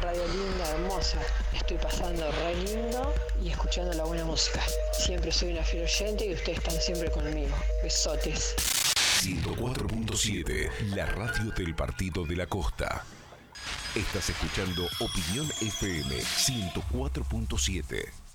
radio linda, hermosa. Estoy pasando re lindo y escuchando la buena música. Siempre soy una fiel oyente y ustedes están siempre conmigo. Besotes. 104.7, la radio del Partido de la Costa. Estás escuchando Opinión FM 104.7.